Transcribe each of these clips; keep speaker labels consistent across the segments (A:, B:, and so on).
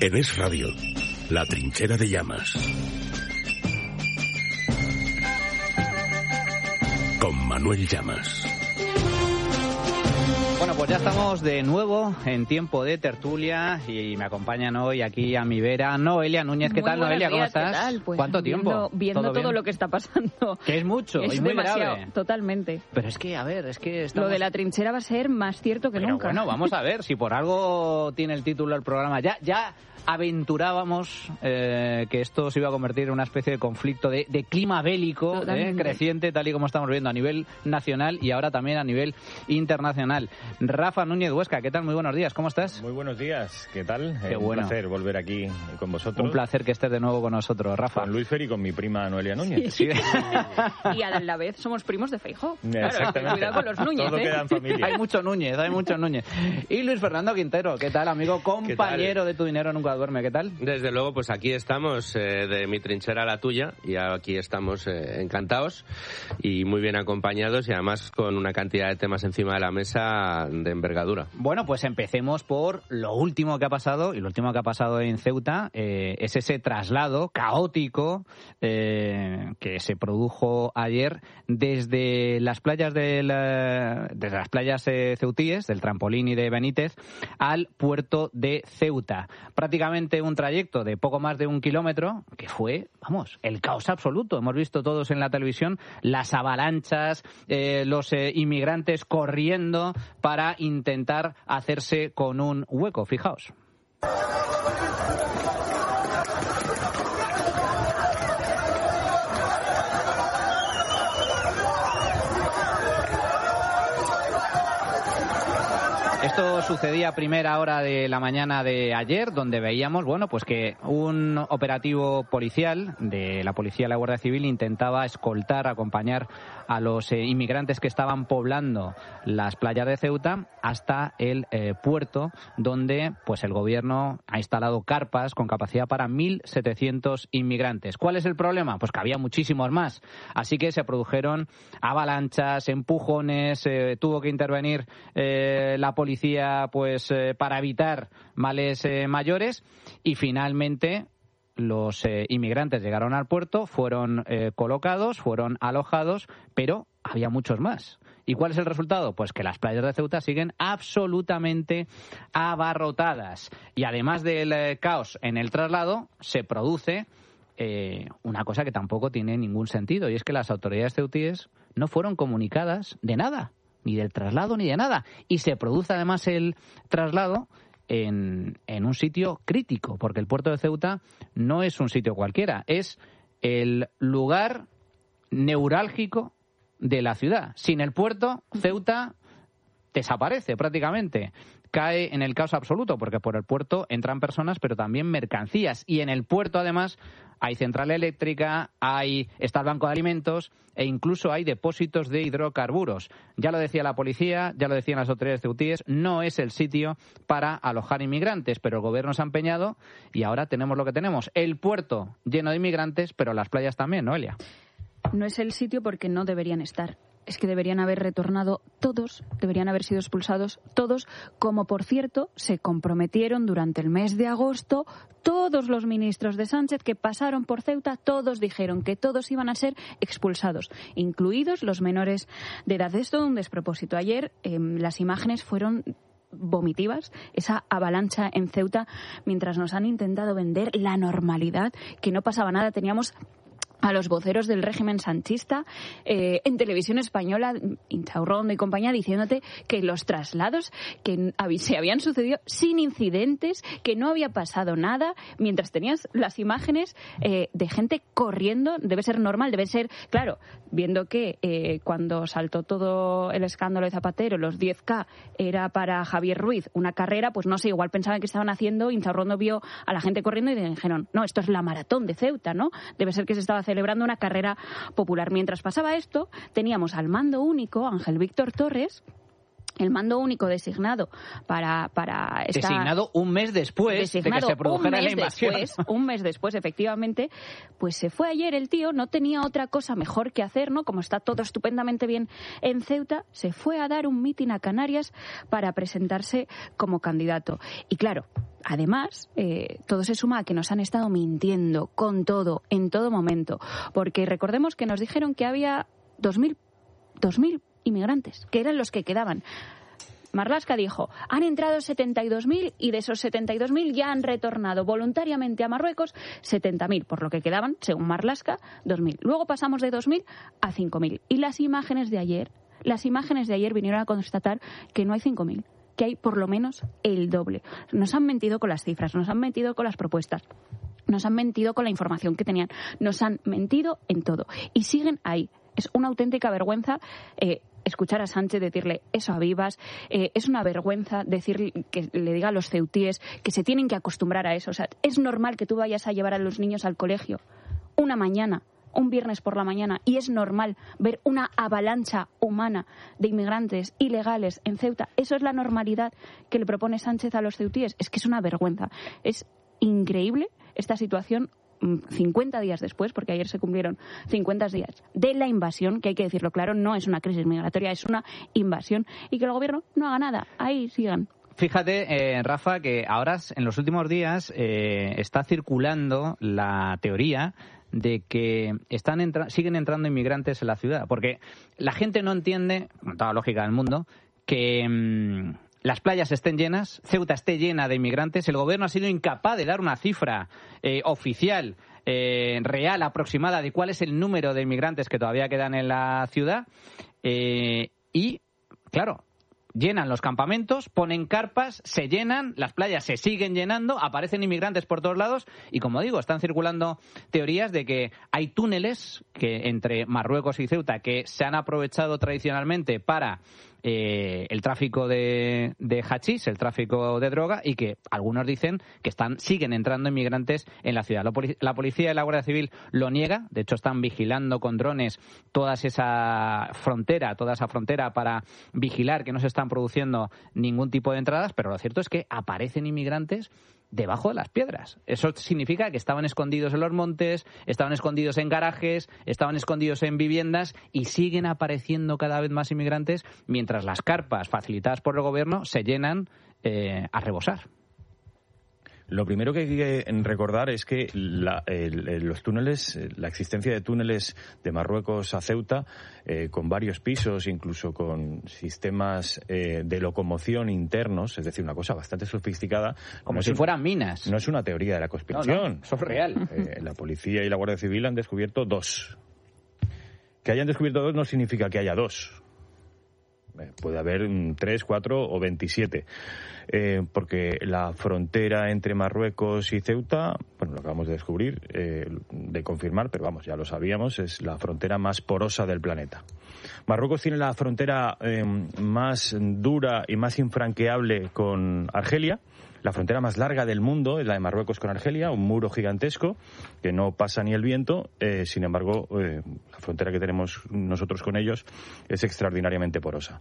A: En Es Radio, La Trinchera de Llamas. Con Manuel Llamas.
B: Bueno, pues ya estamos de nuevo en tiempo de tertulia y me acompañan hoy aquí a mi vera Noelia Núñez. ¿Qué tal, Noelia? ¿Cómo estás?
C: ¿Qué tal? Pues
B: ¿Cuánto tiempo?
C: Viendo todo lo que está pasando.
B: Que es mucho
C: es
B: y muy
C: demasiado,
B: grave.
C: Totalmente.
B: Pero es que, a ver, es que estamos...
C: Lo de la trinchera va a ser más cierto que
B: Pero
C: nunca.
B: Bueno, vamos a ver, si por algo tiene el título del programa. Ya aventurábamos que esto se iba a convertir en una especie de conflicto de clima bélico creciente, tal y como estamos viendo a nivel nacional y ahora también a nivel internacional. Rafa Núñez Huesca, ¿qué tal? Muy buenos días, ¿cómo estás?
D: Muy buenos días, ¿qué tal?
B: Qué
D: Un
B: bueno.
D: placer volver aquí con vosotros.
B: Un placer que estés de nuevo con nosotros, Rafa.
D: Con Luis Fer y con mi prima Noelia Núñez.
B: Sí.
C: Y a la vez somos primos de Feijóo.
D: Exactamente.
C: Claro, cuidado con los Núñez,
D: Todo queda en familia.
B: Hay mucho Núñez. Y Luis Fernando Quintero, ¿qué tal, amigo? Compañero de Tu Dinero Nunca Duerme, ¿qué tal?
E: Desde luego, pues aquí estamos, de mi trinchera a la tuya, y aquí estamos encantados y muy bien acompañados y además con una cantidad de temas encima de la mesa de envergadura.
B: Bueno, pues empecemos por lo último que ha pasado, y lo último que ha pasado en Ceuta es ese traslado caótico que se produjo ayer desde las playas ceutíes, del Trampolín y de Benítez, al puerto de Ceuta. Prácticamente un trayecto de poco más de 1 kilómetro, que fue, el caos absoluto. Hemos visto todos en la televisión las avalanchas, los inmigrantes corriendo para intentar hacerse con un hueco. Fijaos. Esto sucedía a primera hora de la mañana de ayer, donde veíamos, pues que un operativo policial de la Policía de la Guardia Civil intentaba escoltar, acompañar a los inmigrantes que estaban poblando las playas de Ceuta hasta el puerto, donde pues el gobierno ha instalado carpas con capacidad para 1.700 inmigrantes. ¿Cuál es el problema? Pues que había muchísimos más. Así que se produjeron avalanchas, empujones, tuvo que intervenir la policía para evitar males mayores y finalmente los inmigrantes llegaron al puerto, fueron colocados, fueron alojados, pero había muchos más. ¿Y cuál es el resultado? Pues que las playas de Ceuta siguen absolutamente abarrotadas. Y además del caos en el traslado, se produce una cosa que tampoco tiene ningún sentido, y es que las autoridades ceutíes no fueron comunicadas de nada, ni del traslado ni de nada. Y se produce además el traslado en un sitio crítico, porque el puerto de Ceuta no es un sitio cualquiera, es el lugar neurálgico de la ciudad. Sin el puerto, Ceuta desaparece prácticamente. Cae en el caos absoluto, porque por el puerto entran personas, pero también mercancías. Y en el puerto, además, hay central eléctrica, está el banco de alimentos e incluso hay depósitos de hidrocarburos. Ya lo decía la policía, ya lo decían las autoridades ceutíes, no es el sitio para alojar inmigrantes, pero el gobierno se ha empeñado y ahora tenemos lo que tenemos. El puerto lleno de inmigrantes, pero las playas también, ¿no, Elia?
C: No es el sitio porque no deberían estar. Es que deberían haber retornado todos, deberían haber sido expulsados todos, como por cierto se comprometieron durante el mes de agosto todos los ministros de Sánchez que pasaron por Ceuta, todos dijeron que todos iban a ser expulsados, incluidos los menores de edad. Es todo un despropósito. Ayer las imágenes fueron vomitivas, esa avalancha en Ceuta, mientras nos han intentado vender la normalidad, que no pasaba nada. Teníamos a los voceros del régimen sanchista en televisión española, Inchaurrondo y compañía, diciéndote que los traslados que se habían sucedido sin incidentes, que no había pasado nada, mientras tenías las imágenes de gente corriendo. Debe ser normal, debe ser, claro, viendo que cuando saltó todo el escándalo de Zapatero, los 10K era para Javier Ruiz, una carrera, pues no sé, igual pensaban que estaban haciendo, Inchaurrondo vio a la gente corriendo y dijeron, no, esto es la maratón de Ceuta, ¿no? Debe ser que se estaba celebrando una carrera popular. Mientras pasaba esto, teníamos al mando único, Ángel Víctor Torres, el mando único designado para esta...
B: Designado un mes después de que se produjera la invasión.
C: Un mes después, efectivamente, pues se fue ayer el tío, no tenía otra cosa mejor que hacer, ¿no? Como está todo estupendamente bien en Ceuta, se fue a dar un mitin a Canarias para presentarse como candidato. Y claro, además, todo se suma a que nos han estado mintiendo con todo, en todo momento. Porque recordemos que nos dijeron que había 2.000 inmigrantes, que eran los que quedaban. Marlaska dijo, han entrado 72.000 y de esos 72.000 ya han retornado voluntariamente a Marruecos 70.000, por lo que quedaban, según Marlaska, 2.000. Luego pasamos de 2.000 a 5.000. Y las imágenes de ayer vinieron a constatar que no hay 5.000, que hay por lo menos el doble. Nos han mentido con las cifras, nos han mentido con las propuestas, nos han mentido con la información que tenían, nos han mentido en todo. Y siguen ahí. Es una auténtica vergüenza escuchar a Sánchez decirle eso a Vivas. Es una vergüenza decir que le diga a los ceutíes que se tienen que acostumbrar a eso. O sea, es normal que tú vayas a llevar a los niños al colegio una mañana, un viernes por la mañana, y es normal ver una avalancha humana de inmigrantes ilegales en Ceuta. Eso es la normalidad que le propone Sánchez a los ceutíes. Es que es una vergüenza. Es increíble esta situación 50 días después, porque ayer se cumplieron 50 días de la invasión, que hay que decirlo claro, no es una crisis migratoria, es una invasión, y que el gobierno no haga nada. Ahí sigan.
B: Fíjate, Rafa, que ahora, en los últimos días, está circulando la teoría de que siguen entrando inmigrantes en la ciudad, porque la gente no entiende, con toda la lógica del mundo, que las playas estén llenas, Ceuta esté llena de inmigrantes. El gobierno ha sido incapaz de dar una cifra oficial, real, aproximada de cuál es el número de inmigrantes que todavía quedan en la ciudad. Y, claro, llenan los campamentos, ponen carpas, se llenan, las playas se siguen llenando, aparecen inmigrantes por todos lados y, como digo, están circulando teorías de que hay túneles que entre Marruecos y Ceuta que se han aprovechado tradicionalmente para el tráfico de hachís, el tráfico de droga, y que algunos dicen que siguen entrando inmigrantes en la ciudad. La policía y la Guardia Civil lo niega, de hecho están vigilando con drones toda esa frontera para vigilar que no se están produciendo ningún tipo de entradas, pero lo cierto es que aparecen inmigrantes debajo de las piedras. Eso significa que estaban escondidos en los montes, estaban escondidos en garajes, estaban escondidos en viviendas y siguen apareciendo cada vez más inmigrantes mientras las carpas facilitadas por el gobierno se llenan a rebosar.
D: Lo primero que hay que recordar es que los túneles, la existencia de túneles de Marruecos a Ceuta, con varios pisos, incluso con sistemas de locomoción internos, es decir, una cosa bastante sofisticada.
B: Como si fueran minas.
D: No es una teoría de la conspiración.
B: No, eso es real.
D: La policía y la Guardia Civil han descubierto 2. Que hayan descubierto 2 no significa que haya 2. Puede haber 3, 4 o 27. Porque la frontera entre Marruecos y Ceuta, bueno, lo acabamos de descubrir, de confirmar, pero vamos, ya lo sabíamos, es la frontera más porosa del planeta. Marruecos tiene la frontera más dura y más infranqueable con Argelia. La frontera más larga del mundo es la de Marruecos con Argelia, un muro gigantesco que no pasa ni el viento. Sin embargo, la frontera que tenemos nosotros con ellos es extraordinariamente porosa.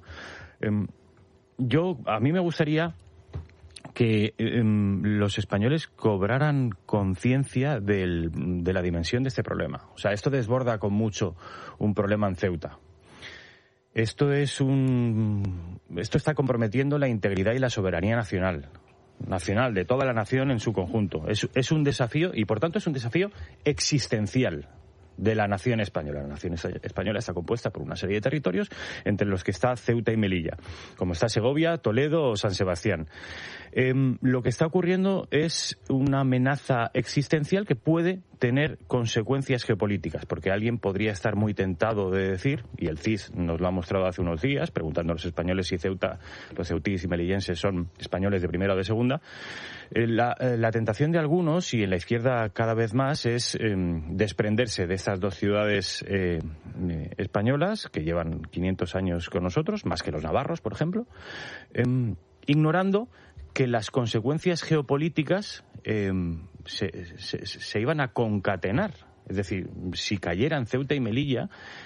D: A mí me gustaría que los españoles cobraran conciencia de la dimensión de este problema. O sea, esto desborda con mucho un problema en Ceuta. Esto está comprometiendo la integridad y la soberanía nacional de toda la nación en su conjunto. Es un desafío, y por tanto es un desafío existencial de la nación española. La nación española está compuesta por una serie de territorios, entre los que está Ceuta y Melilla, como está Segovia, Toledo o San Sebastián. Lo que está ocurriendo es una amenaza existencial que puede tener consecuencias geopolíticas, porque alguien podría estar muy tentado de decir, y el CIS nos lo ha mostrado hace unos días, preguntando a los españoles si los ceutíes y melillenses son españoles de primera o de segunda. La tentación de algunos, y en la izquierda cada vez más, es desprenderse de estas dos ciudades españolas que llevan 500 años con nosotros, más que los navarros, por ejemplo, ignorando que las consecuencias geopolíticas se iban a concatenar Es decir, si cayeran Ceuta y Melilla,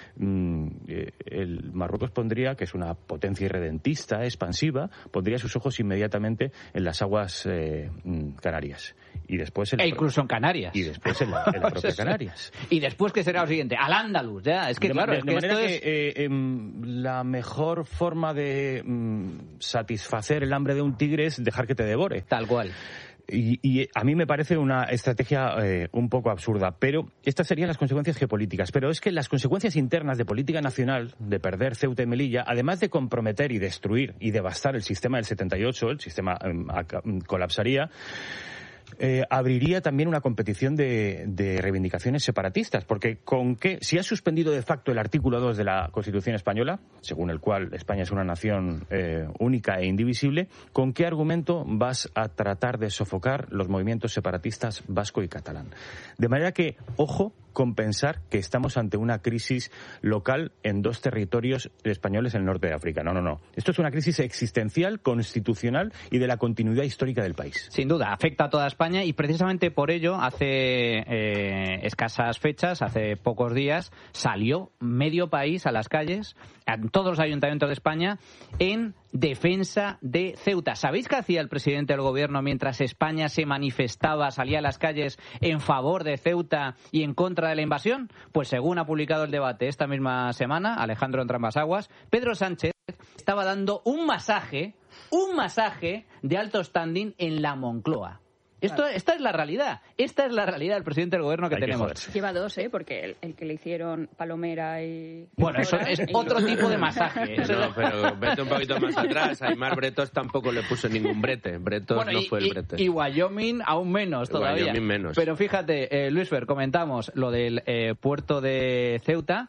D: el Marruecos pondría, que es una potencia irredentista, expansiva, pondría sus ojos inmediatamente en las aguas canarias. Y después
B: incluso en Canarias.
D: Y después en la propia Canarias.
B: Y después, ¿qué será lo siguiente? Al Andalus, ya. Es que, claro, es que esto es...
D: la mejor forma de satisfacer el hambre de un tigre es dejar que te devore.
B: Tal cual.
D: Y a mí me parece una estrategia un poco absurda, pero estas serían las consecuencias geopolíticas. Pero es que las consecuencias internas de política nacional, de perder Ceuta y Melilla, además de comprometer y destruir y devastar el sistema del 78, el sistema colapsaría, abriría también una competición de reivindicaciones separatistas, porque si has suspendido de facto el artículo 2 de la Constitución española, según el cual España es una nación única e indivisible, ¿con qué argumento vas a tratar de sofocar los movimientos separatistas vasco y catalán? De manera que, ojo con pensar que estamos ante una crisis local en 2 territorios españoles en el norte de África. No. Esto es una crisis existencial, constitucional y de la continuidad histórica del país.
B: Sin duda, afecta a toda España y precisamente por ello, hace escasas fechas, hace pocos días, salió medio país a las calles, en todos los ayuntamientos de España, en defensa de Ceuta. ¿Sabéis qué hacía el presidente del gobierno mientras España se manifestaba, salía a las calles en favor de Ceuta y en contra de la invasión? Pues según ha publicado El Debate esta misma semana, Alejandro Entrambas-Aguas, Pedro Sánchez estaba dando un masaje de alto standing en la Moncloa. Esta es la realidad. Esta es la realidad del presidente del gobierno que tenemos.
C: Lleva 2, porque el que le hicieron Palomera y...
B: Bueno, eso es otro tipo de masaje.
E: No, pero vete un poquito más atrás. Aimar Bretos tampoco le puso ningún brete. Bretos no fue el brete.
B: Y Wyoming aún menos todavía.
E: Wyoming menos.
B: Pero fíjate, Luis Fer, comentamos lo del puerto de Ceuta.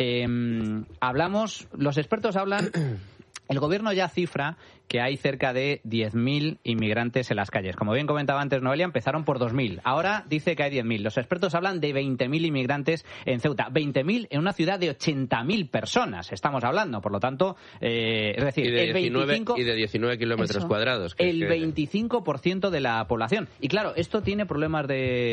B: Los expertos hablan... El gobierno ya cifra que hay cerca de 10.000 inmigrantes en las calles. Como bien comentaba antes Noelia, empezaron por 2.000. Ahora dice que hay 10.000. Los expertos hablan de 20.000 inmigrantes en Ceuta. 20.000 en una ciudad de 80.000 personas, estamos hablando. Por lo tanto, es decir,
E: el 19 kilómetros cuadrados.
B: El 25% de la población. Y claro, esto tiene problemas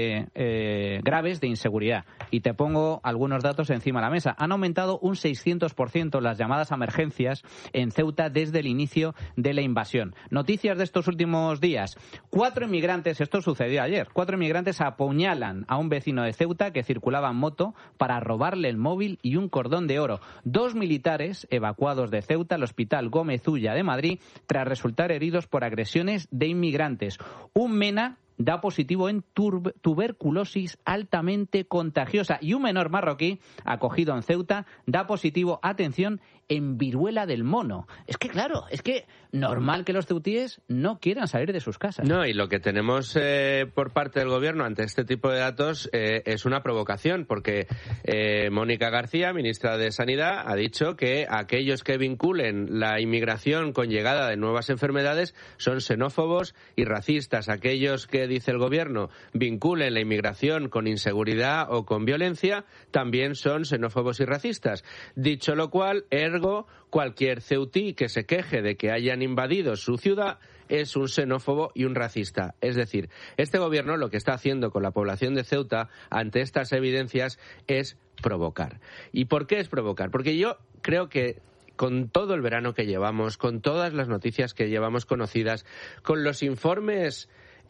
B: graves de inseguridad. Y te pongo algunos datos encima de la mesa. Han aumentado un 600% las llamadas a emergencias en Ceuta desde el inicio de la invasión. Noticias de estos últimos días. 4 inmigrantes, esto sucedió ayer, 4 inmigrantes apuñalan a un vecino de Ceuta que circulaba en moto para robarle el móvil y un cordón de oro. 2 militares evacuados de Ceuta al Hospital Gómez Ulla de Madrid tras resultar heridos por agresiones de inmigrantes. Un MENA da positivo en tuberculosis altamente contagiosa y un menor marroquí acogido en Ceuta da positivo, atención, en viruela del mono. Es que claro, es que normal que los ceutíes no quieran salir de sus casas.
E: No, y lo que tenemos por parte del gobierno ante este tipo de datos es una provocación, porque Mónica García, ministra de Sanidad, ha dicho que aquellos que vinculen la inmigración con llegada de nuevas enfermedades son xenófobos y racistas. Aquellos que, dice el gobierno, vinculen la inmigración con inseguridad o con violencia también son xenófobos y racistas. Dicho lo cual, ergo, cualquier ceutí que se queje de que hayan invadido su ciudad es un xenófobo y un racista. Es decir, este gobierno lo que está haciendo con la población de Ceuta ante estas evidencias es provocar. ¿Y por qué es provocar? Porque yo creo que con todo el verano que llevamos, con todas las noticias que llevamos conocidas, con los informes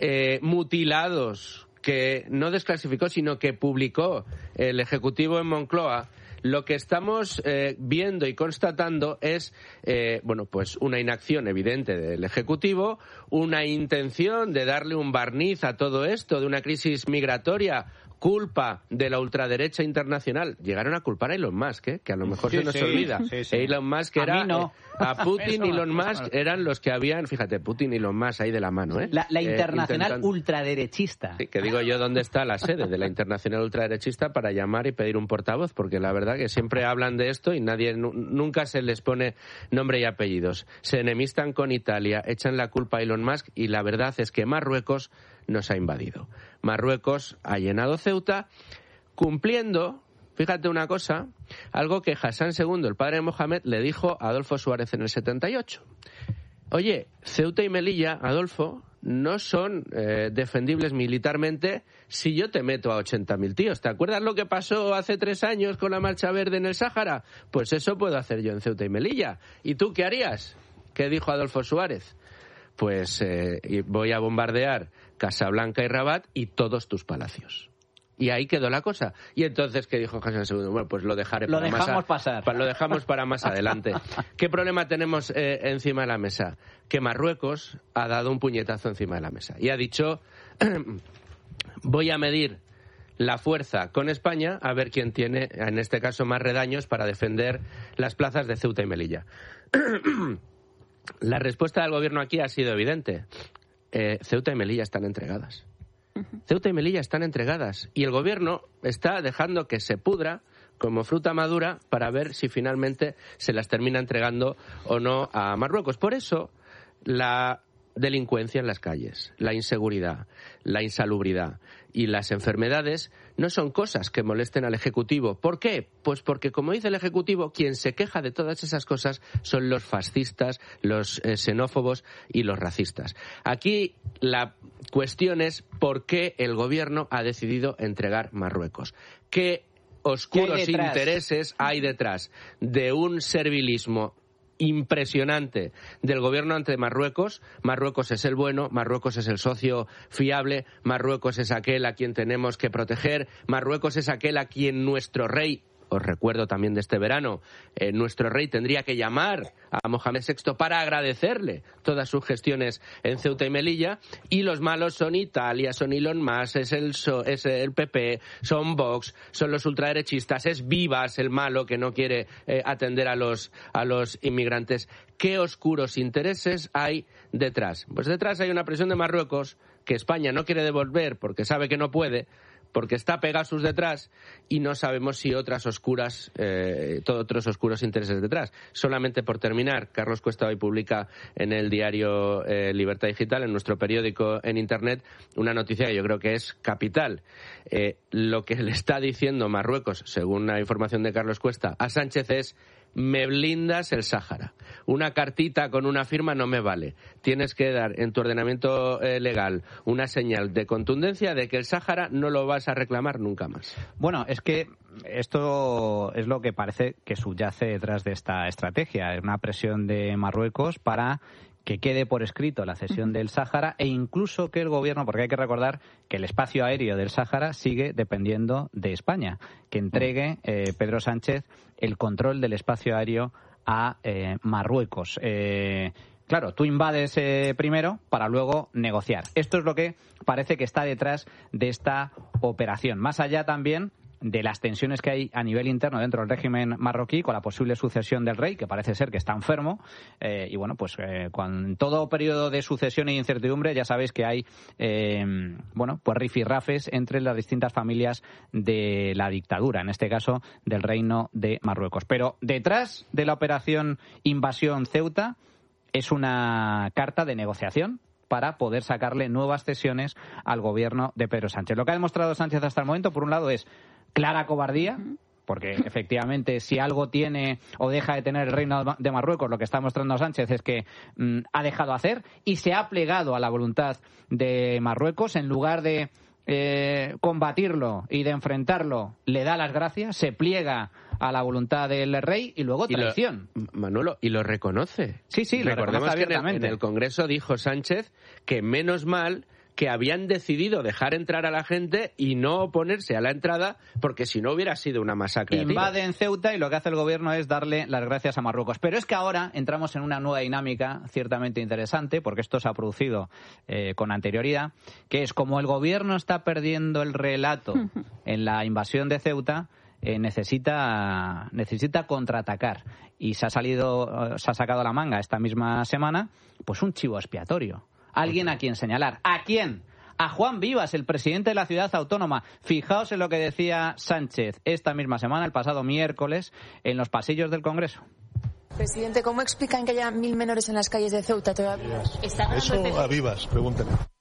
E: mutilados que no desclasificó, sino que publicó el Ejecutivo en Moncloa, lo que estamos viendo y constatando es pues una inacción evidente del Ejecutivo, una intención de darle un barniz a todo esto, de una crisis migratoria, culpa de la ultraderecha internacional. Llegaron a culpar a Elon Musk, que a lo mejor se nos olvida. Elon Musk era... A Putin y Elon Musk eran los que habían... Fíjate, Putin y Elon Musk ahí de la mano,
B: La internacional ultraderechista.
E: Sí, que digo yo dónde está la sede de la internacional ultraderechista para llamar y pedir un portavoz, porque la verdad que siempre hablan de esto y nunca se les pone nombre y apellidos. Se enemistan con Italia, echan la culpa a Elon Musk y la verdad es que Marruecos nos ha invadido. Marruecos ha llenado Ceuta cumpliendo, fíjate una cosa, algo que Hassan II, el padre de Mohamed, le dijo a Adolfo Suárez en el 78. Oye, Ceuta y Melilla, Adolfo, no son defendibles militarmente si yo te meto a 80.000 tíos. ¿Te acuerdas lo que pasó hace 3 años con la Marcha Verde en el Sáhara? Pues eso puedo hacer yo en Ceuta y Melilla. ¿Y tú qué harías? ¿Qué dijo Adolfo Suárez? Pues voy a bombardear Casablanca y Rabat y todos tus palacios. Y ahí quedó la cosa. Y entonces, ¿qué dijo Hassan II? Bueno, pues lo dejaré
B: lo
E: para
B: dejamos pasar.
E: Lo dejamos para más adelante. ¿Qué problema tenemos encima de la mesa? Que Marruecos ha dado un puñetazo encima de la mesa y ha dicho voy a medir la fuerza con España a ver quién tiene, en este caso, más redaños para defender las plazas de Ceuta y Melilla. La respuesta del gobierno aquí ha sido evidente. Ceuta y Melilla están entregadas. Ceuta y Melilla están entregadas y el gobierno está dejando que se pudra como fruta madura para ver si finalmente se las termina entregando o no a Marruecos. Por eso la delincuencia en las calles, la inseguridad, la insalubridad y las enfermedades no son cosas que molesten al Ejecutivo. ¿Por qué? Pues porque, como dice el Ejecutivo, quien se queja de todas esas cosas son los fascistas, los xenófobos y los racistas. Aquí la cuestión es por qué el gobierno ha decidido entregar Marruecos. ¿Qué oscuros intereses hay detrás de un servilismo impresionante del gobierno ante Marruecos? Marruecos es el bueno, Marruecos es el socio fiable, Marruecos es aquel a quien tenemos que proteger, Marruecos es aquel a quien nuestro rey, os recuerdo también de este verano, nuestro rey tendría que llamar a Mohamed VI para agradecerle todas sus gestiones en Ceuta y Melilla, y los malos son Italia, son Elon Musk, es el PP, son Vox, son los ultraderechistas, es Vivas el malo que no quiere atender a los inmigrantes. ¿Qué oscuros intereses hay detrás? Pues detrás hay una presión de Marruecos que España no quiere devolver porque sabe que no puede, porque está Pegasus detrás, y no sabemos si otros oscuros intereses detrás. Solamente por terminar, Carlos Cuesta hoy publica en el diario Libertad Digital, en nuestro periódico en Internet, una noticia que yo creo que es capital. Lo que le está diciendo Marruecos, según la información de Carlos Cuesta, a Sánchez es: me blindas el Sáhara. Una cartita con una firma no me vale. Tienes que dar en tu ordenamiento legal una señal de contundencia de que el Sáhara no lo vas a reclamar nunca más.
B: Bueno, es que esto es lo que parece que subyace detrás de esta estrategia. Es una presión de Marruecos para que quede por escrito la cesión del Sáhara, e incluso que el gobierno, porque hay que recordar que el espacio aéreo del Sáhara sigue dependiendo de España, que entregue Pedro Sánchez el control del espacio aéreo a Marruecos. Claro, tú invades primero para luego negociar. Esto es lo que parece que está detrás de esta operación. Más allá también de las tensiones que hay a nivel interno dentro del régimen marroquí con la posible sucesión del rey, que parece ser que está enfermo, y bueno, pues con todo periodo de sucesión e incertidumbre ya sabéis que hay pues rifirrafes entre las distintas familias de la dictadura, en este caso del Reino de Marruecos. Pero detrás de la operación Invasión Ceuta es una carta de negociación para poder sacarle nuevas cesiones al gobierno de Pedro Sánchez. Lo que ha demostrado Sánchez hasta el momento, por un lado, es clara cobardía, porque efectivamente si algo tiene o deja de tener el Reino de Marruecos, lo que está mostrando Sánchez es que ha dejado hacer y se ha plegado a la voluntad de Marruecos. En lugar de combatirlo y de enfrentarlo, le da las gracias, se pliega a la voluntad del rey y luego traición.
E: Manolo, y lo reconoce.
B: Sí, lo reconoce abiertamente.
E: Que en el Congreso dijo Sánchez que menos mal que habían decidido dejar entrar a la gente y no oponerse a la entrada, porque si no hubiera sido una masacre.
B: Invaden Ceuta y lo que hace el gobierno es darle las gracias a Marruecos. Pero es que ahora entramos en una nueva dinámica ciertamente interesante, porque esto se ha producido con anterioridad, que es como el gobierno está perdiendo el relato en la invasión de Ceuta, necesita contraatacar. Y se ha sacado a la manga esta misma semana pues un chivo expiatorio. Alguien a quien señalar. ¿A quién? A Juan Vivas, el presidente de la ciudad autónoma. Fijaos en lo que decía Sánchez esta misma semana, el pasado miércoles, en los pasillos del Congreso.
F: Presidente, ¿cómo explican que haya 1000 menores en las calles de Ceuta todavía?
G: Eso a Vivas, pregúnteme.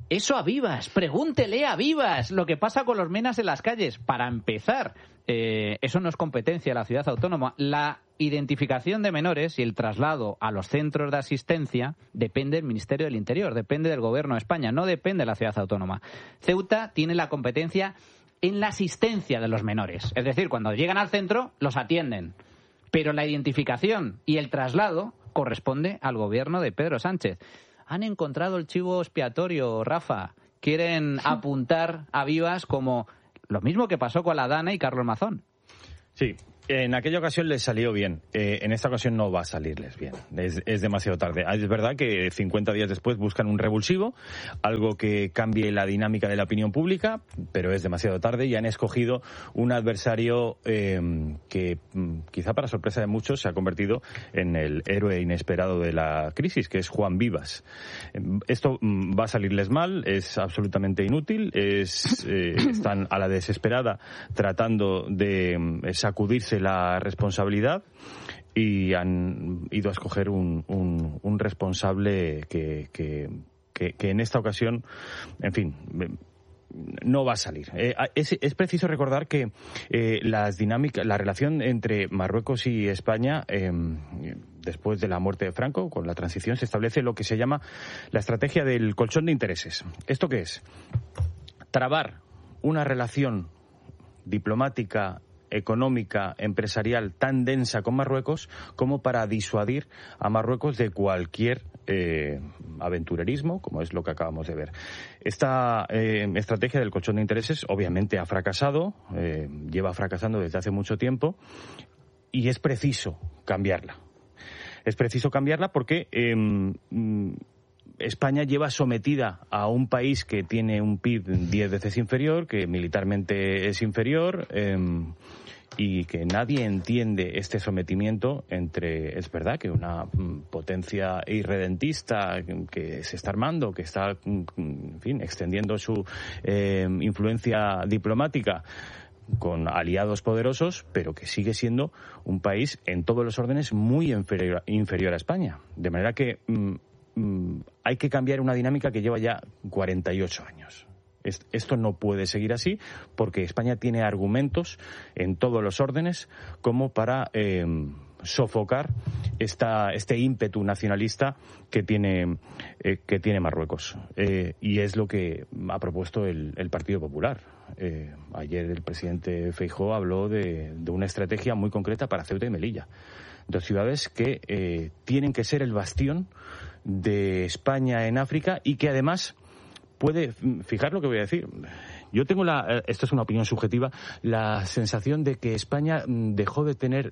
B: Eso a Vivas, pregúntele a Vivas lo que pasa con los menas en las calles. Para empezar, eso no es competencia de la ciudad autónoma. La identificación de menores y el traslado a los centros de asistencia depende del Ministerio del Interior, depende del Gobierno de España, no depende de la ciudad autónoma. Ceuta tiene la competencia en la asistencia de los menores. Es decir, cuando llegan al centro, los atienden. Pero la identificación y el traslado corresponde al Gobierno de Pedro Sánchez. Han encontrado el chivo expiatorio, Rafa. Quieren apuntar a Vivas como lo mismo que pasó con la Dana y Carlos Mazón.
D: Sí, en aquella ocasión les salió bien. En esta ocasión no va a salirles bien. Es demasiado tarde. Es verdad que 50 días después buscan un revulsivo, algo que cambie la dinámica de la opinión pública, pero es demasiado tarde y han escogido un adversario que quizá para sorpresa de muchos se ha convertido en el héroe inesperado de la crisis, que es Juan Vivas. Esto va a salirles mal, es absolutamente inútil, están a la desesperada tratando de sacudirse la responsabilidad y han ido a escoger un responsable que en esta ocasión, en fin, no va a salir. Es preciso recordar que la relación entre Marruecos y España, después de la muerte de Franco, con la transición, se establece lo que se llama la estrategia del colchón de intereses. ¿Esto qué es? Trabar una relación diplomática, económica, empresarial tan densa con Marruecos como para disuadir a Marruecos de cualquier aventurerismo, como es lo que acabamos de ver. Esta estrategia del colchón de intereses obviamente ha fracasado, lleva fracasando desde hace mucho tiempo y es preciso cambiarla. Es preciso cambiarla porque España lleva sometida a un país que tiene un PIB 10 veces inferior, que militarmente es inferior, y que nadie entiende este sometimiento entre, es verdad, que una potencia irredentista que se está armando, que está, en fin, extendiendo su influencia diplomática con aliados poderosos, pero que sigue siendo un país en todos los órdenes muy inferior a España. De manera que hay que cambiar una dinámica que lleva ya 48 años. Esto no puede seguir así porque España tiene argumentos en todos los órdenes como para sofocar este ímpetu nacionalista que tiene Marruecos. Y es lo que ha propuesto el Partido Popular. Ayer el presidente Feijóo habló de una estrategia muy concreta para Ceuta y Melilla. Dos ciudades que tienen que ser el bastión de España en África y que además puede, fijar lo que voy a decir, yo tengo esto es una opinión subjetiva, la sensación de que España dejó de tener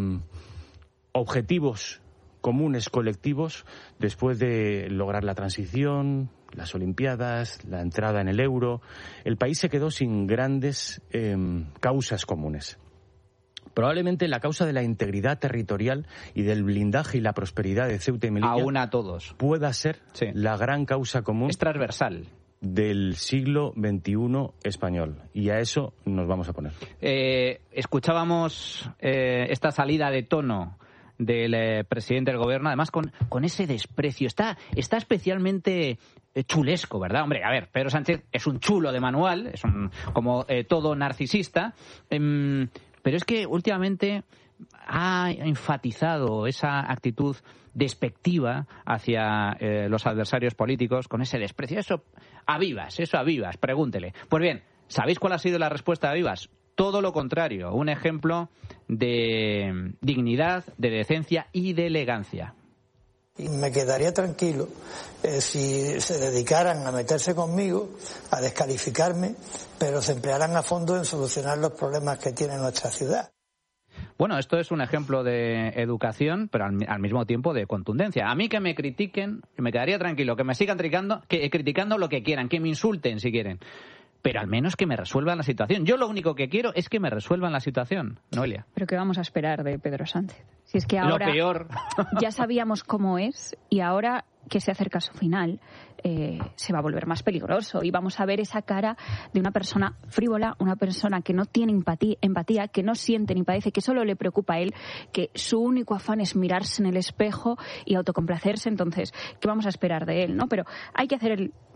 D: objetivos comunes, colectivos, después de lograr la transición, las Olimpiadas, la entrada en el euro. El país se quedó sin grandes causas comunes. Probablemente la causa de la integridad territorial y del blindaje y la prosperidad de Ceuta y Melilla
B: aún a todos
D: pueda ser la gran causa común.
B: Es transversal.
D: Del siglo XXI español. Y a eso nos vamos a poner.
B: Escuchábamos esta salida de tono del presidente del gobierno, además con ese desprecio. Está especialmente chulesco, ¿verdad? Hombre, a ver, Pedro Sánchez es un chulo de manual, es como todo narcisista, pero es que últimamente ha enfatizado esa actitud despectiva hacia los adversarios políticos con ese desprecio. Eso a Vivas, pregúntele. Pues bien, ¿sabéis cuál ha sido la respuesta de Vivas? Todo lo contrario, un ejemplo de dignidad, de decencia y de elegancia.
G: Y me quedaría tranquilo si se dedicaran a meterse conmigo, a descalificarme, pero se emplearan a fondo en solucionar los problemas que tiene nuestra ciudad.
B: Bueno, esto es un ejemplo de educación, pero al mismo tiempo de contundencia. A mí que me critiquen, que me quedaría tranquilo, que me sigan criticando lo que quieran, que me insulten si quieren, pero al menos que me resuelvan la situación. Yo lo único que quiero es que me resuelvan la situación, Noelia.
C: ¿Pero qué vamos a esperar de Pedro Sánchez? Si es que ahora
B: lo peor.
C: Ya sabíamos cómo es y ahora que se acerca a su final se va a volver más peligroso y vamos a ver esa cara de una persona frívola, una persona que no tiene empatía, que no siente ni padece, que solo le preocupa a él, que su único afán es mirarse en el espejo y autocomplacerse. Entonces, ¿qué vamos a esperar de él? ¿No? Pero hay que hacer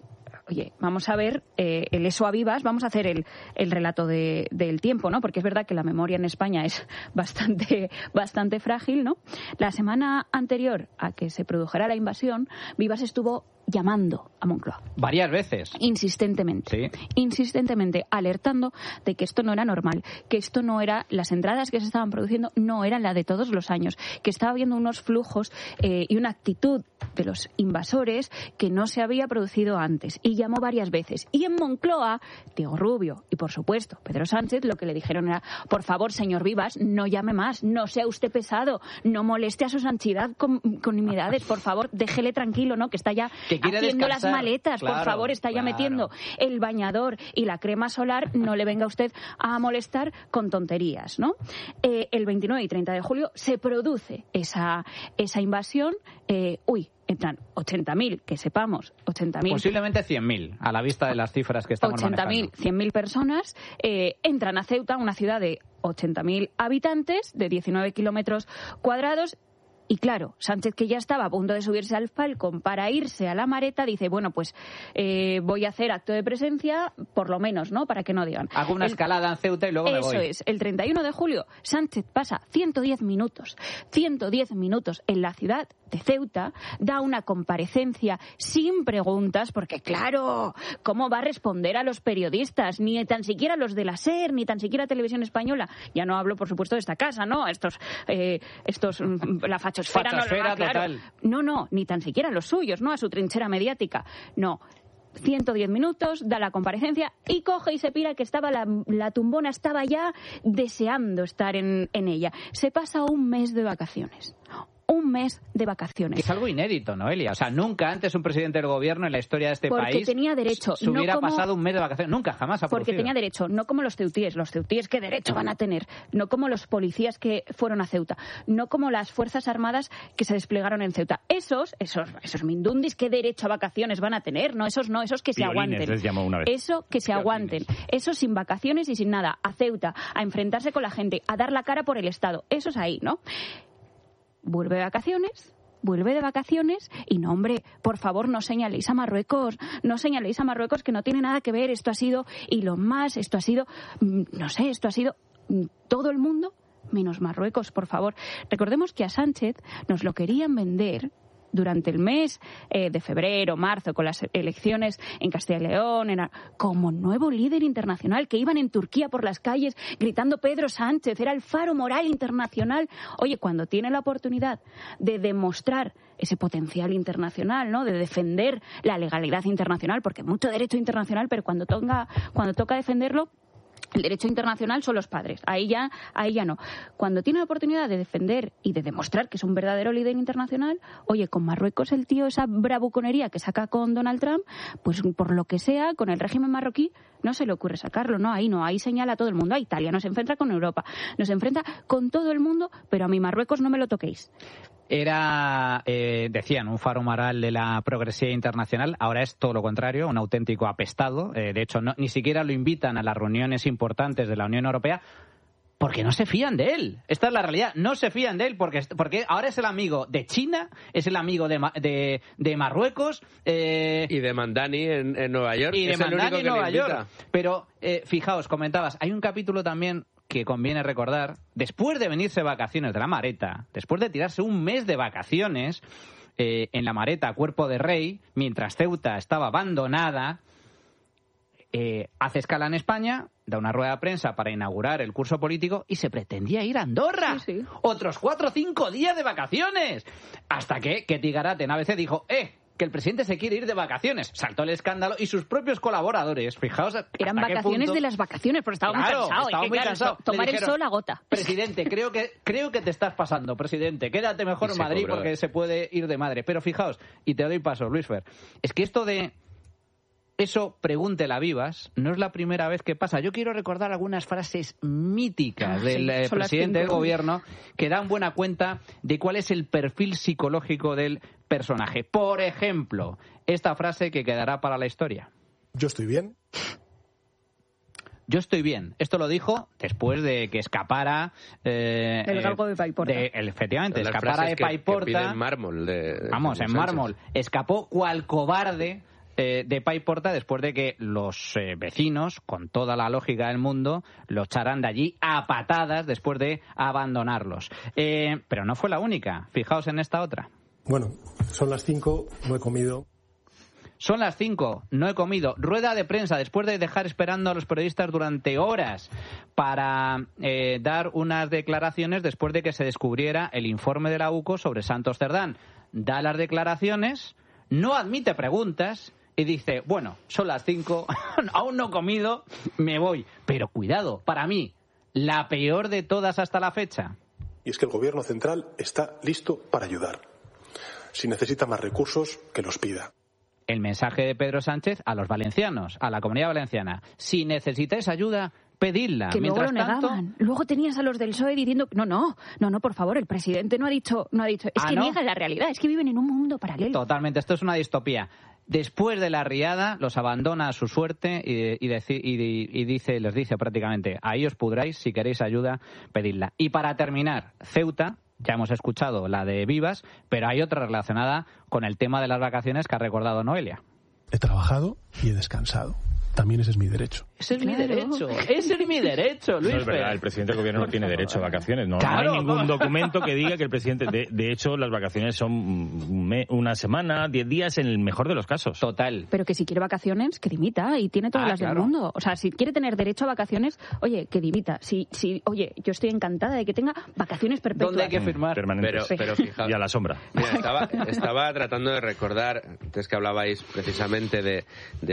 C: oye, vamos a ver el eso a vivas, vamos a hacer el relato del tiempo, ¿no? Porque es verdad que la memoria en España es bastante frágil, ¿no? La semana anterior a que se produjera la invasión, Vivas estuvo llamando a Moncloa.
B: Varias veces.
C: Insistentemente, alertando de que esto no era normal, que esto no era, las entradas que se estaban produciendo no eran la de todos los años, que estaba habiendo unos flujos y una actitud de los invasores que no se había producido antes. Y llamó varias veces. Y en Moncloa, Diego Rubio y, por supuesto, Pedro Sánchez, lo que le dijeron era, por favor, señor Vivas, no llame más, no sea usted pesado, no moleste a su santidad con nimiedades, por favor, déjele tranquilo, ¿no? Que está ya haciendo las maletas, claro, por favor, está ya metiendo el bañador y la crema solar, no le venga usted a molestar con tonterías, ¿no? El 29 y 30 de julio se produce esa invasión. Entran 80.000, que sepamos, 80.000.
B: Posiblemente 100.000, a la vista de las cifras que estamos manejando.
C: 80.000, 100.000 personas entran a Ceuta, una ciudad de 80.000 habitantes, de 19 kilómetros cuadrados. Y claro, Sánchez, que ya estaba a punto de subirse al Falcon para irse a la Mareta, dice, bueno, pues voy a hacer acto de presencia, por lo menos, ¿no? Para que no digan.
B: Hago una escalada en Ceuta y luego me voy.
C: Eso es. El 31 de julio, Sánchez pasa 110 minutos en la ciudad de Ceuta, da una comparecencia sin preguntas, porque claro, ¿cómo va a responder a los periodistas? Ni tan siquiera a los de la SER, ni tan siquiera a Televisión Española. Ya no hablo, por supuesto, de esta casa, ¿no? Estos la fachosfera no,
B: total.
C: No, ni tan siquiera a los suyos, ¿no? A su trinchera mediática. No. 110 minutos, da la comparecencia y coge y se pira, que estaba la tumbona estaba ya deseando estar en ella. Se pasa un mes de vacaciones. Un mes de vacaciones.
B: Es algo inédito, Noelia. O sea, nunca antes un presidente del gobierno en la historia de este país
C: tenía derecho,
B: se hubiera pasado un mes de vacaciones. Nunca, jamás ha producido.
C: Porque tenía derecho, no como los ceutíes. Los ceutíes, ¿qué derecho van a tener? No como los policías que fueron a Ceuta. No como las Fuerzas Armadas que se desplegaron en Ceuta. Esos mindundis, ¿qué derecho a vacaciones van a tener? No, esos que se aguanten.
D: Les llamó una vez.
C: Eso, que se aguanten. Esos sin vacaciones y sin nada. A Ceuta, a enfrentarse con la gente, a dar la cara por el Estado. Esos ahí, ¿no? Vuelve de vacaciones y no, hombre, por favor, no señaléis a Marruecos, que no tiene nada que ver, esto ha sido todo el mundo menos Marruecos, por favor. Recordemos que a Sánchez nos lo querían vender durante el mes de febrero, marzo, con las elecciones en Castilla y León, como nuevo líder internacional, que iban en Turquía por las calles gritando Pedro Sánchez, era el faro moral internacional. Oye, cuando tiene la oportunidad de demostrar ese potencial internacional, ¿no? De defender la legalidad internacional, porque mucho derecho internacional, pero cuando toca defenderlo, el derecho internacional son los padres. Ahí ya no. Cuando tiene la oportunidad de defender y de demostrar que es un verdadero líder internacional, oye, con Marruecos el tío, esa bravuconería que saca con Donald Trump, pues por lo que sea, con el régimen marroquí, no se le ocurre sacarlo, ¿no? Ahí señala a todo el mundo. A Italia nos enfrenta con Europa, nos enfrenta con todo el mundo, pero a mi Marruecos no me lo toquéis.
B: Era, decían, un faro moral de la progresividad internacional. Ahora es todo lo contrario, un auténtico apestado. De hecho, ni siquiera lo invitan a las reuniones importantes de la Unión Europea porque no se fían de él. Esta es la realidad. No se fían de él porque ahora es el amigo de China, es el amigo de Marruecos.
E: Y de Mandani en Nueva York.
B: Y de Mandani en Nueva York. Pero, fijaos, comentabas, hay un capítulo también que conviene recordar, después de venirse de vacaciones de la Mareta, después de tirarse un mes de vacaciones en la Mareta, cuerpo de rey, mientras Ceuta estaba abandonada, hace escala en España, da una rueda de prensa para inaugurar el curso político y se pretendía ir a Andorra.
C: Sí.
B: Otros 4 o 5 días de vacaciones. Hasta que Tigarate en ABC dijo, que el presidente se quiere ir de vacaciones. Saltó el escándalo y sus propios colaboradores, fijaos...
C: Eran vacaciones de las vacaciones, porque estaba muy cansado. Tomar el sol agota.
B: Presidente, creo que te estás pasando, presidente. Quédate mejor en Madrid porque se puede ir de madre. Pero fijaos, y te doy paso, Luis Fer, es que esto de... Eso, pregúntela a Vivas, no es la primera vez que pasa. Yo quiero recordar algunas frases míticas del presidente del gobierno que dan buena cuenta de cuál es el perfil psicológico del personaje. Por ejemplo, esta frase que quedará para la historia.
H: Yo estoy bien.
B: Yo estoy bien. Esto lo dijo después de que escapara...
C: el galgo de Paiporta.
B: Efectivamente, escapara de Paiporta.
E: Que en mármol.
B: En mármol. Escapó cual cobarde de Paiporta después de que los vecinos, con toda la lógica del mundo, lo echaran de allí a patadas después de abandonarlos. Pero no fue la única. Fijaos en esta otra.
H: Bueno, son las 5, no he comido.
B: Son las 5, no he comido. Rueda de prensa después de dejar esperando a los periodistas durante horas para dar unas declaraciones después de que se descubriera el informe de la UCO sobre Santos Cerdán. Da las declaraciones, no admite preguntas y dice, bueno, son las 5, aún no he comido, me voy. Pero cuidado, para mí, la peor de todas hasta la fecha.
H: Y es que el Gobierno central está listo para ayudar. Si necesita más recursos, que los pida.
B: El mensaje de Pedro Sánchez a los valencianos, a la Comunidad Valenciana. Si necesitáis ayuda, pedidla.
C: Que luego
B: Mientras
C: lo negaban.
B: tanto,
C: Luego tenías a los del PSOE diciendo, no, por favor, el presidente no ha dicho. Es que
B: ¿no?
C: niega la realidad, es que viven en un mundo paralelo.
B: Totalmente, esto es una distopía. Después de la riada, los abandona a su suerte y les dice prácticamente, ahí os pudráis, si queréis ayuda, pedidla. Y para terminar, Ceuta, ya hemos escuchado la de Vivas, pero hay otra relacionada con el tema de las vacaciones que ha recordado Noelia.
H: He trabajado y he descansado. También ese es mi derecho.
B: Ese es mi derecho, Luis.
D: No es verdad, el presidente del gobierno no tiene derecho a vacaciones. No,
B: Claro,
D: no hay ningún documento que diga que el presidente... De hecho, las vacaciones son una semana, 10 días en el mejor de los casos.
B: Total.
C: Pero que si quiere vacaciones, que dimita y tiene todas las
B: claro.
C: del mundo. O sea, si quiere tener derecho a vacaciones, oye, que dimita. Oye, yo estoy encantada de que tenga vacaciones perpetuas.
B: ¿Dónde hay que firmar?
D: Permanentes.
E: Pero fijaos.
D: Y a la sombra.
E: Mira, estaba tratando de recordar, antes que hablabais precisamente de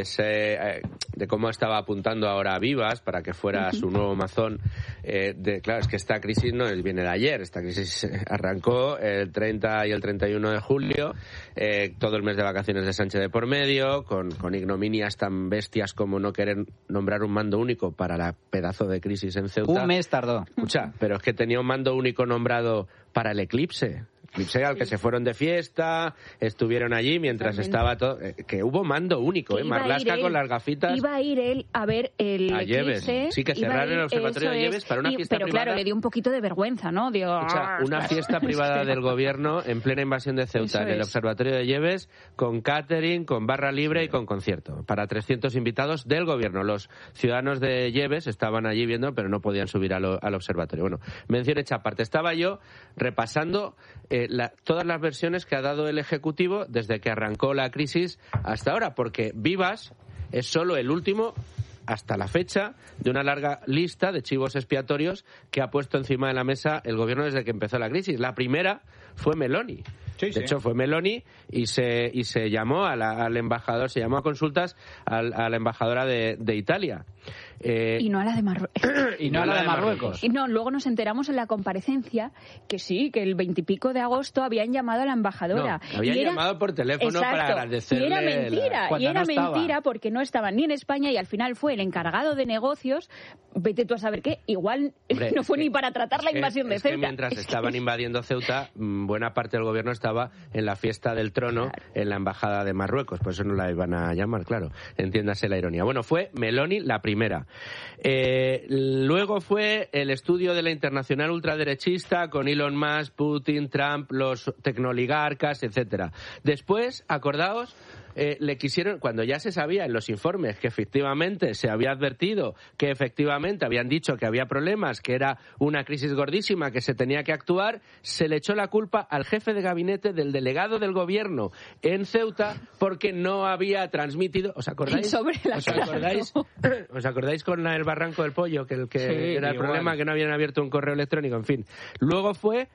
E: cómo estaba apuntando ahora a Vivas para que fuera su nuevo mazón. Claro, es que esta crisis no viene de ayer. Esta crisis arrancó el 30 y el 31 de julio, todo el mes de vacaciones de Sánchez de por medio, con ignominias tan bestias como no querer nombrar un mando único para la pedazo de crisis en Ceuta.
B: Un mes tardó.
E: Escucha, pero es que tenía un mando único nombrado para el eclipse al que se fueron de fiesta, estuvieron allí mientras estaba todo, que hubo mando único, Marlaska con las gafitas.
C: Iba a ir él a ver el eclipse.
E: Sí, que cerraron el observatorio de Lleves para una fiesta
C: pero
E: privada.
C: Claro, le dio un poquito de vergüenza, ¿no?
E: Una fiesta privada del gobierno en plena invasión de Ceuta, en el observatorio de Lleves, con catering, con barra libre y con concierto, para 300 invitados del gobierno. Los ciudadanos de Lleves estaban allí viendo, pero no podían subir al observatorio. Bueno, mención hecha aparte. Estaba yo repasando todas las versiones que ha dado el Ejecutivo desde que arrancó la crisis hasta ahora, porque Vivas es solo el último, hasta la fecha, de una larga lista de chivos expiatorios que ha puesto encima de la mesa el gobierno desde que empezó la crisis. La primera fue Meloni. De hecho, fue Meloni y se llamó al embajador, se llamó a consultas a la embajadora de Italia.
C: Y no a la de
B: Marruecos.
C: Y no, luego nos enteramos en la comparecencia que sí, que el 20 y pico de agosto habían llamado a la embajadora.
E: No, habían llamado por teléfono. Exacto, para agradecerle.
C: Y era mentira porque no estaban ni en España y al final fue el encargado de negocios, vete tú a saber qué, igual no fue ni para tratar la invasión de Ceuta.
E: Que mientras estaban invadiendo Ceuta, buena parte del gobierno estaba en la fiesta del trono en la embajada de Marruecos, por eso no la iban a llamar, claro, entiéndase la ironía. Bueno, fue Meloni la primera. Luego fue el estudio de la internacional ultraderechista con Elon Musk, Putin, Trump, los tecnoligarcas, etcétera. Después, acordaos, le quisieron, cuando ya se sabía en los informes que efectivamente se había advertido, que efectivamente habían dicho que había problemas, que era una crisis gordísima, que se tenía que actuar, se le echó la culpa al jefe de gabinete del delegado del gobierno en Ceuta porque no había transmitido. ¿Os acordáis? ¿Os acordáis con el Barranco del Pollo, que era el problema, que no habían abierto un correo electrónico? En fin. Luego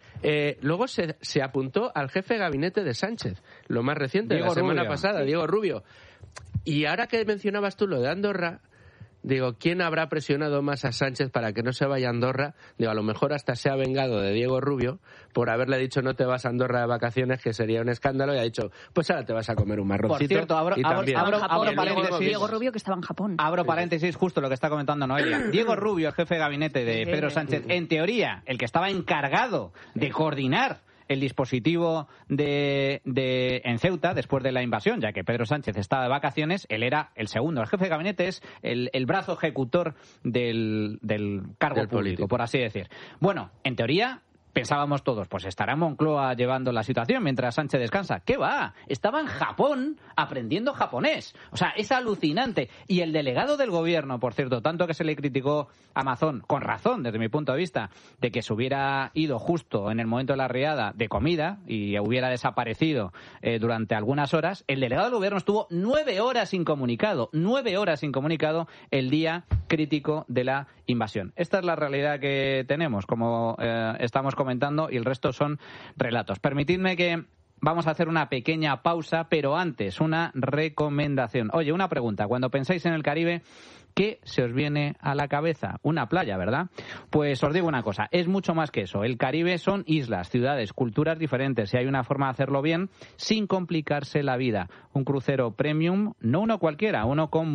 E: se apuntó al jefe de gabinete de Sánchez, lo más reciente, la semana pasada, Diego Rubio. Y ahora que mencionabas tú lo de Andorra, digo, ¿quién habrá presionado más a Sánchez para que no se vaya a Andorra? Digo, a lo mejor hasta se ha vengado de Diego Rubio por haberle dicho no te vas a Andorra de vacaciones, que sería un escándalo, y ha dicho, pues ahora te vas a comer un marroncito.
B: Por cierto, abro paréntesis.
C: Diego Rubio, que estaba en Japón.
B: Abro paréntesis, justo lo que está comentando Noelia. Diego Rubio, el jefe de gabinete de Pedro Sánchez, en teoría, el que estaba encargado de coordinar el dispositivo en Ceuta después de la invasión, ya que Pedro Sánchez estaba de vacaciones, él era el segundo. El jefe de gabinete es el brazo ejecutor del cargo público, por así decir. Bueno, en teoría pensábamos todos, pues estará Moncloa llevando la situación mientras Sánchez descansa. ¿Qué va? Estaba en Japón aprendiendo japonés. O sea, es alucinante. Y el delegado del gobierno, por cierto, tanto que se le criticó a Amazon, con razón, desde mi punto de vista, de que se hubiera ido justo en el momento de la riada de comida y hubiera desaparecido durante algunas horas, el delegado del gobierno estuvo 9 horas sin comunicado, 9 horas sin comunicado el día crítico de la invasión. Esta es la realidad que tenemos, como estamos comentando, y el resto son relatos. Permitidme que vamos a hacer una pequeña pausa, pero antes una recomendación. Oye, una pregunta. Cuando pensáis en el Caribe, ¿qué se os viene a la cabeza? Una playa, ¿verdad? Pues os digo una cosa, es mucho más que eso. El Caribe son islas, ciudades, culturas diferentes, y hay una forma de hacerlo bien sin complicarse la vida. Un crucero premium, no uno cualquiera, uno con